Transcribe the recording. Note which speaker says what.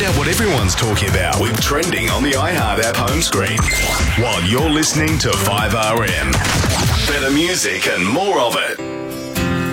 Speaker 1: out what everyone's talking about with trending on the iHeart app home screen. While you're listening to 5RM. Better music and more of it.